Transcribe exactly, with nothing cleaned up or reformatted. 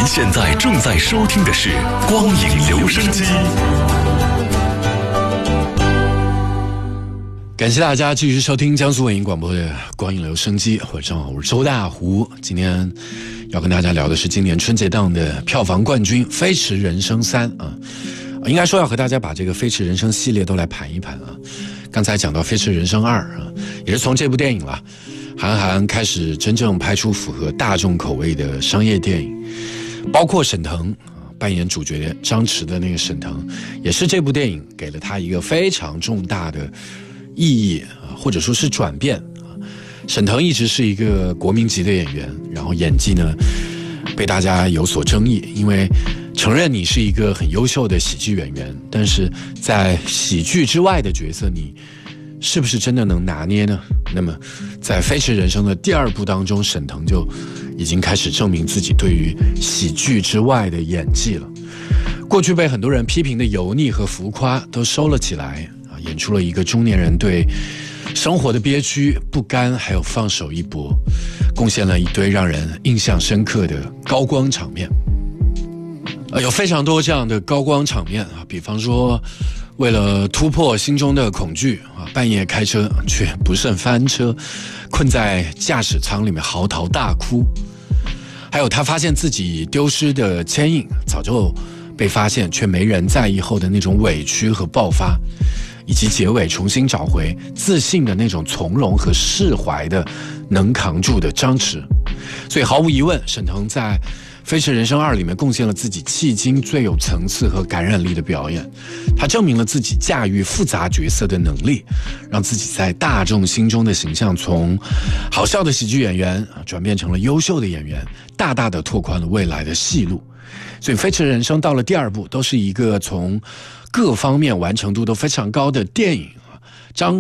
现在正在收听的是光影留声机。 感谢大家继续收听江苏卫影广播的光影留声机，晚上好，我是周大胡。今天要跟大家聊的是今年春节档的票房冠军《飞驰人生三》啊，应该说要和大家把这个《飞驰人生》系列都来盘一盘啊。刚才讲到《飞驰人生二》啊，也是从这部电影了，韩寒开始真正拍出符合大众口味的商业电影，包括沈腾扮演主角的张弛的那个沈腾，也是这部电影给了他一个非常重大的意义啊，或者说是转变啊。沈腾一直是一个国民级的演员，然后演技呢被大家有所争议，因为承认你是一个很优秀的喜剧演员，但是在喜剧之外的角色，你是不是真的能拿捏呢？那么在《飞驰人生》的第二部当中，沈腾就已经开始证明自己对于喜剧之外的演技了。过去被很多人批评的油腻和浮夸都收了起来啊，演出了一个中年人对生活的憋屈、不甘，还有放手一搏，贡献了一堆让人印象深刻的高光场面。呃，有非常多这样的高光场面啊，比方说为了突破心中的恐惧啊，半夜开车却不慎翻车，困在驾驶舱里面嚎啕大哭。还有他发现自己丢失的牵引早就被发现却没人在意后的那种委屈和爆发，以及结尾重新找回自信的那种从容和释怀的能扛住的张弛。所以毫无疑问，沈腾在《飞驰人生二》里面贡献了自己迄今最有层次和感染力的表演，他证明了自己驾驭复杂角色的能力，让自己在大众心中的形象从好笑的喜剧演员转变成了优秀的演员，大大的拓宽了未来的戏路。所以《飞驰人生》到了第二部都是一个从各方面完成度都非常高的电影。张